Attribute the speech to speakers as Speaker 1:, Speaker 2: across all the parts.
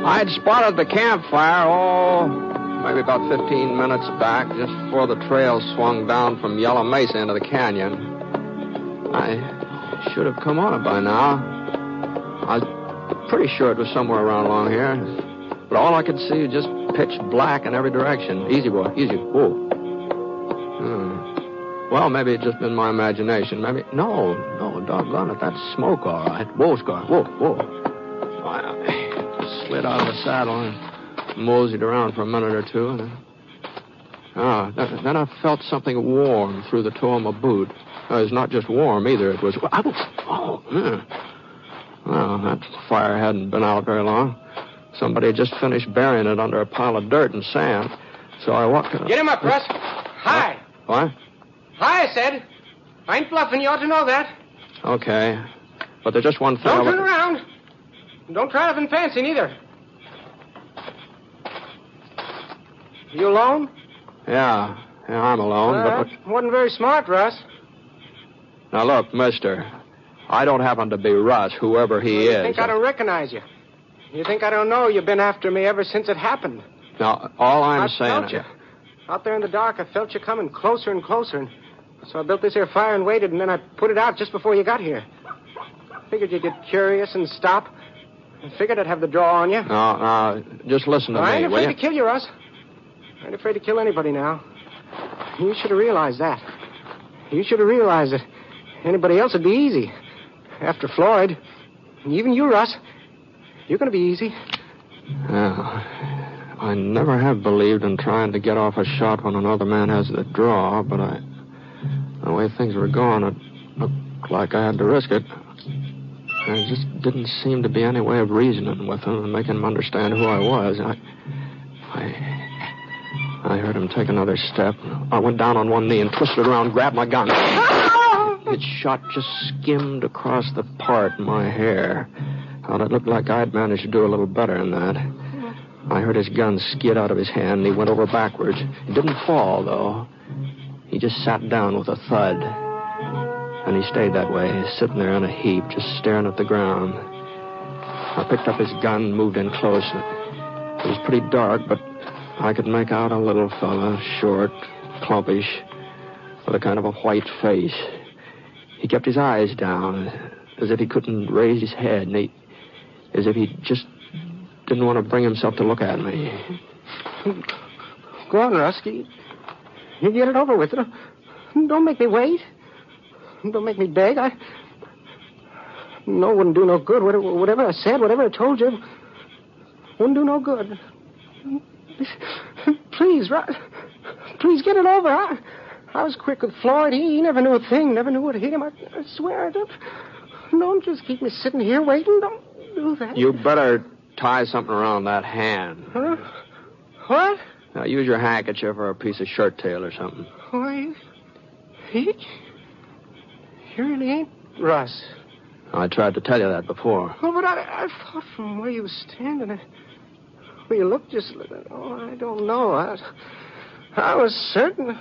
Speaker 1: I'd spotted the campfire, maybe about 15 minutes back, just before the trail swung down from Yellow Mesa into the canyon. I should have come on it by now. I was pretty sure it was somewhere around along here. But all I could see was just pitch black in every direction. Easy, boy, easy. Whoa. Well, maybe it's just been my imagination. Maybe... No, doggone it. That's smoke, all right. Whoa, Scar. Whoa. I slid out of the saddle and moseyed around for a minute or two. And then I felt something warm through the toe of my boot. It was not just warm, either. It was... Well, that fire hadn't been out very long. Somebody had just finished burying it under a pile of dirt and sand. So I walked...
Speaker 2: Get him up, Russ. Hi.
Speaker 1: What?
Speaker 2: Hi, I said. I ain't bluffing. You ought to know that.
Speaker 1: Okay. But there's just one thing...
Speaker 2: Don't turn around. Don't try nothing fancy, neither. You alone?
Speaker 1: Yeah, I'm alone.
Speaker 2: But wasn't very smart, Russ.
Speaker 1: Now, look, mister, I don't happen to be Russ, whoever he is.
Speaker 2: You think I don't recognize you? You think I don't know you've been after me ever since it happened?
Speaker 1: Now, all I'm saying...
Speaker 2: I felt you. Out there in the dark, I felt you coming closer and closer. And so I built this here fire and waited, and then I put it out just before you got here. Figured you'd get curious and stop. I figured I'd have the draw on you.
Speaker 1: No, just listen to me,
Speaker 2: I ain't afraid
Speaker 1: will
Speaker 2: to kill you, Russ. I ain't afraid to kill anybody now. You should have realized that. You should have realized that anybody else would be easy. After Floyd, and even you, Russ, you're going to be easy.
Speaker 1: Yeah, I never have believed in trying to get off a shot when another man has the draw, but the way things were going, it looked like I had to risk it. There just didn't seem to be any way of reasoning with him and making him understand who I was. I heard him take another step. I went down on one knee and twisted around, grabbed my gun. Its shot just skimmed across the part in my hair. Well, it looked like I'd managed to do a little better than that. I heard his gun skid out of his hand, and he went over backwards. He didn't fall, though. He just sat down with a thud. And he stayed that way, sitting there in a heap, just staring at the ground. I picked up his gun and moved in close. It was pretty dark, but I could make out a little fella, short, clumpish, with a kind of a white face. He kept his eyes down, as if he couldn't raise his head, and as if he just didn't want to bring himself to look at me.
Speaker 2: Go on, Rusky. You get it over with. Don't make me wait. Don't make me beg. No, wouldn't do no good. Whatever I said, whatever I told you, wouldn't do no good. Please, please get it over. I was quick with Floyd. He never knew a thing, never knew what hit him. I swear I don't just keep me sitting here waiting. Don't do that.
Speaker 1: You better tie something around that hand.
Speaker 2: Huh? What?
Speaker 1: Now, use your handkerchief or a piece of shirt tail or something.
Speaker 2: Why, you really ain't Russ.
Speaker 1: I tried to tell you that before.
Speaker 2: Oh, but I thought from where you were standing, where you looked just... I don't know. I was certain...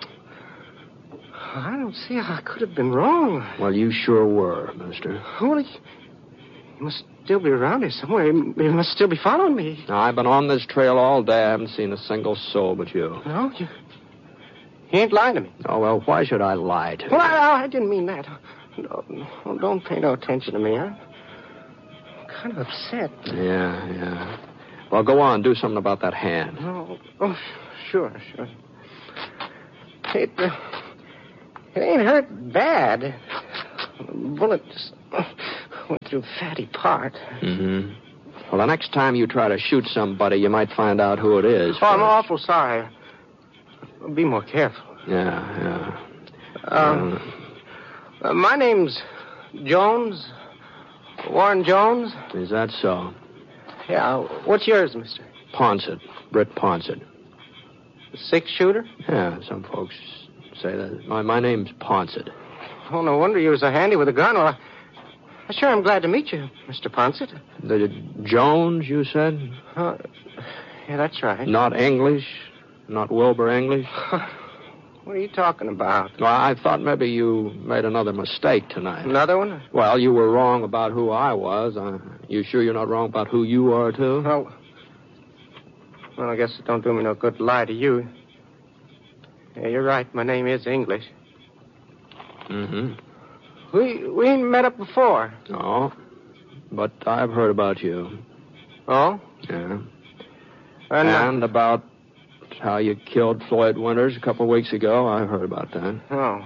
Speaker 2: I don't see how I could have been wrong.
Speaker 1: Well, you sure were, mister.
Speaker 2: Well, he must still be around here somewhere. He must still be following me.
Speaker 1: Now, I've been on this trail all day. I haven't seen a single soul but you.
Speaker 2: No? You ain't lying to me.
Speaker 1: Oh, well, why should I lie to you?
Speaker 2: Well, I didn't mean that. No, don't pay no attention to me. I'm kind of upset.
Speaker 1: Yeah. Well, go on. Do something about that hand.
Speaker 2: Oh, sure. It ain't hurt bad. The bullet just went through fatty part.
Speaker 1: Mm-hmm. Well, the next time you try to shoot somebody, you might find out who it is.
Speaker 2: Oh, I'm awful sorry. I'll be more careful.
Speaker 1: Yeah.
Speaker 2: My name's Jones. Warren Jones.
Speaker 1: Is that so?
Speaker 2: Yeah. What's yours, mister?
Speaker 1: Ponsett. Britt Ponsett.
Speaker 2: A six-shooter?
Speaker 1: Yeah, some folks say that. My name's Ponsett.
Speaker 2: Oh, no wonder you was so handy with a gun. Well, I sure am glad to meet you, Mr. Ponsett.
Speaker 1: The Jones, you said?
Speaker 2: Yeah, that's right.
Speaker 1: Not English? Not Wilbur English?
Speaker 2: What are you talking about?
Speaker 1: Well, I thought maybe you made another mistake tonight.
Speaker 2: Another one?
Speaker 1: Well, you were wrong about who I was. You sure you're not wrong about who you are, too?
Speaker 2: Well, I guess it don't do me no good to lie to you. Yeah, you're right. My name is English.
Speaker 1: Mm-hmm.
Speaker 2: We ain't met up before.
Speaker 1: No, but I've heard about you.
Speaker 2: Oh?
Speaker 1: Yeah.
Speaker 2: And
Speaker 1: about how you killed Floyd Winters a couple of weeks ago. I heard about that.
Speaker 2: Oh.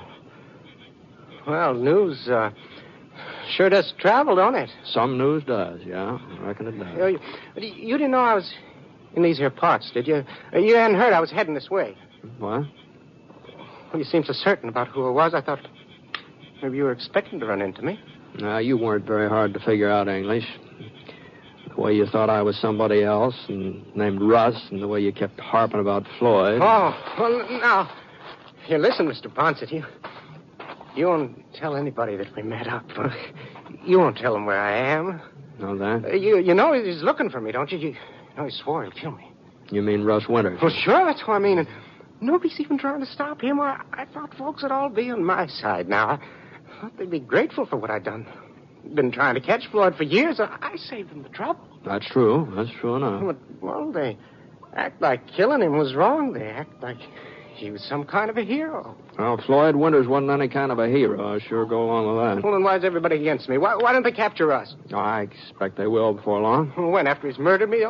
Speaker 2: Well, news sure does travel, don't it?
Speaker 1: Some news does, yeah. I reckon it does.
Speaker 2: You didn't know I was in these here parts, did you? You hadn't heard I was heading this way.
Speaker 1: What?
Speaker 2: Well, you seemed so certain about who I was, I thought maybe you were expecting to run into me.
Speaker 1: No, you weren't very hard to figure out, English. The way you thought I was somebody else and named Russ, and the way you kept harping about Floyd.
Speaker 2: Oh, well, now, here, listen, Mr. Ponset, you won't tell anybody that we met up. You won't tell them where I am.
Speaker 1: Know that?
Speaker 2: You know he's looking for me, don't you? You know he swore he'll kill me.
Speaker 1: You mean Russ Winters?
Speaker 2: Well, sure, that's what I mean. And nobody's even trying to stop him. I thought folks would all be on my side now. I thought they'd be grateful for what I'd done. Been trying to catch Floyd for years. I saved them the trouble.
Speaker 1: That's true. That's true enough.
Speaker 2: Well, they act like killing him was wrong. They act like he was some kind of a hero.
Speaker 1: Well, Floyd Winters wasn't any kind of a hero. I sure go along with that.
Speaker 2: Well, then why is everybody against me? Why don't they capture us?
Speaker 1: I expect they will before long.
Speaker 2: When? After he's murdered me?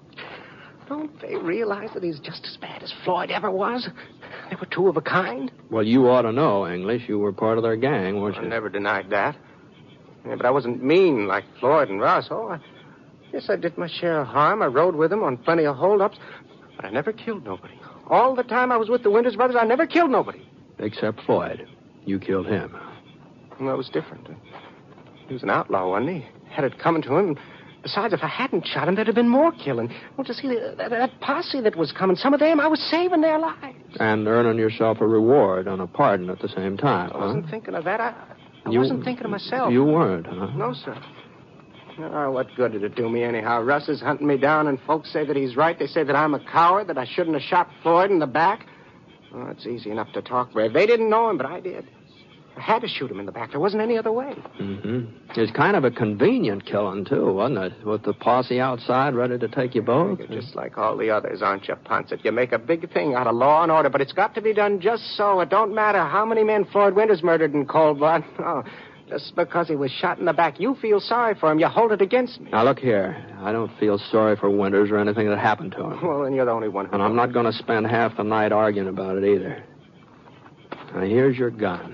Speaker 2: Don't they realize that he's just as bad as Floyd ever was? They were two of a kind.
Speaker 1: Well, you ought to know, English. You were part of their gang, weren't you?
Speaker 2: I never denied that. Yeah, but I wasn't mean like Floyd and Russ. Yes, I did my share of harm. I rode with them on plenty of holdups, but I never killed nobody. All the time I was with the Winters brothers, I never killed nobody.
Speaker 1: Except Floyd. You killed him.
Speaker 2: Well, that was different. He was an outlaw, wasn't he? Had it coming to him. Besides, if I hadn't shot him, there'd have been more killing. Well, to see that posse that was coming, some of them, I was saving their lives.
Speaker 1: And earning yourself a reward and a pardon at the same time,
Speaker 2: I wasn't thinking of that. I wasn't thinking of myself.
Speaker 1: You weren't, huh?
Speaker 2: No, sir. Oh, what good did it do me anyhow? Russ is hunting me down, and folks say that he's right. They say that I'm a coward, that I shouldn't have shot Floyd in the back. Oh, it's easy enough to talk brave. They didn't know him, but I did. I had to shoot him in the back. There wasn't any other way.
Speaker 1: Mm-hmm. It's kind of a convenient killing, too, wasn't it? With the posse outside ready to take you both.
Speaker 2: You're just like all the others, aren't you, Ponset? You make a big thing out of law and order, but it's got to be done just so. It don't matter how many men Floyd Winters murdered in cold blood. Oh, just because he was shot in the back, you feel sorry for him. You hold it against me.
Speaker 1: Now, look here. I don't feel sorry for Winters or anything that happened to him.
Speaker 2: Well, then you're the only one who...
Speaker 1: And I'm not going to spend half the night arguing about it either. Now, here's your gun.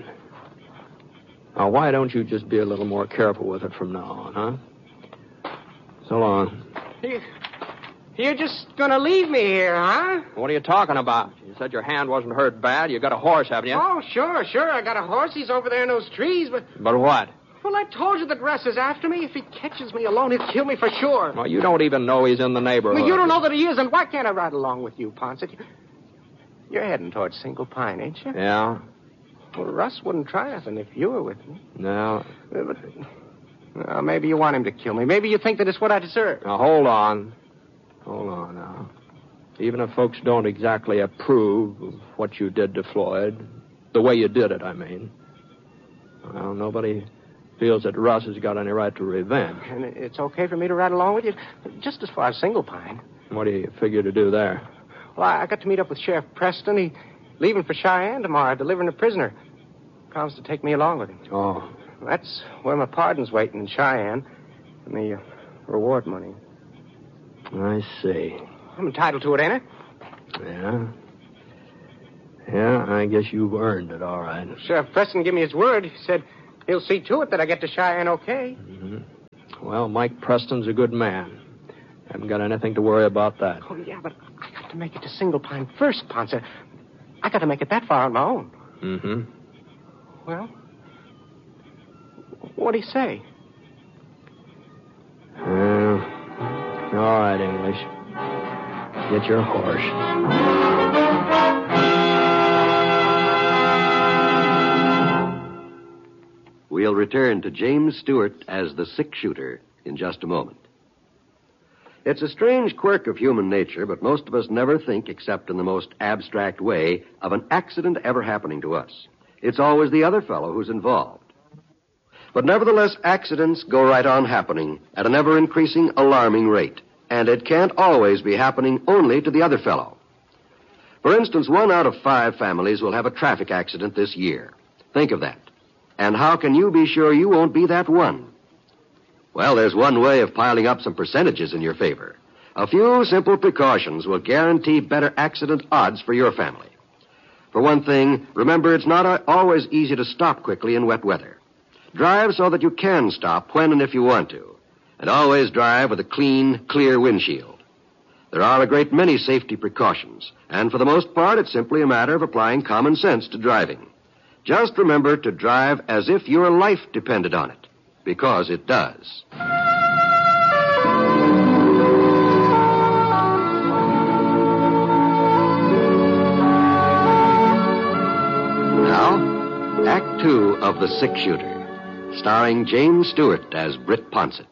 Speaker 1: Now, why don't you just be a little more careful with it from now on, huh? So long.
Speaker 2: You're just going to leave me here, huh?
Speaker 1: What are you talking about? You said your hand wasn't hurt bad. You got a horse, haven't you?
Speaker 2: Oh, sure. I got a horse. He's over there in those trees, but...
Speaker 1: But what?
Speaker 2: Well, I told you that Russ is after me. If he catches me alone, he'll kill me for sure.
Speaker 1: Well, you don't even know he's in the neighborhood.
Speaker 2: Well, you don't know that he is, and why can't I ride along with you, Ponset? You're heading towards Single Pine, ain't you?
Speaker 1: Yeah.
Speaker 2: Well, Russ wouldn't try nothing if you were with me.
Speaker 1: No.
Speaker 2: But maybe you want him to kill me. Maybe you think that it's what I deserve.
Speaker 1: Now, hold on. Hold on now. Even if folks don't exactly approve of what you did to Floyd, the way you did it, I mean, well, nobody feels that Russ has got any right to revenge.
Speaker 2: And it's okay for me to ride along with you, just as far as Single Pine.
Speaker 1: What do you figure to do there?
Speaker 2: Well, I got to meet up with Sheriff Preston. He's leaving for Cheyenne tomorrow, delivering a prisoner. Promised to take me along with him.
Speaker 1: Oh.
Speaker 2: That's where my pardon's waiting in Cheyenne, and the reward money.
Speaker 1: I see.
Speaker 2: I'm entitled to it, ain't I?
Speaker 1: Yeah. Yeah, I guess you've earned it, all right.
Speaker 2: Sheriff Preston gave me his word. He said he'll see to it that I get to Cheyenne okay.
Speaker 1: Mm-hmm. Well, Mike Preston's a good man. Haven't got anything to worry about that.
Speaker 2: Oh, yeah, but I got to make it to Single Pine first, Ponce. I got to make it that far on my own.
Speaker 1: Mm-hmm.
Speaker 2: Well, what'd he say?
Speaker 1: All right, English. Get your horse.
Speaker 3: We'll return to James Stewart as the 6-shooter in just a moment. It's a strange quirk of human nature, but most of us never think, except in the most abstract way, of an accident ever happening to us. It's always the other fellow who's involved. But nevertheless, accidents go right on happening at an ever-increasing, alarming rate. And it can't always be happening only to the other fellow. For instance, 1 out of 5 families will have a traffic accident this year. Think of that. And how can you be sure you won't be that one? Well, there's one way of piling up some percentages in your favor. A few simple precautions will guarantee better accident odds for your family. For one thing, remember it's not always easy to stop quickly in wet weather. Drive so that you can stop when and if you want to. And always drive with a clean, clear windshield. There are a great many safety precautions, and for the most part, it's simply a matter of applying common sense to driving. Just remember to drive as if your life depended on it, because it does. Now, Act 2 of The Six Shooter, starring James Stewart as Britt Ponsett.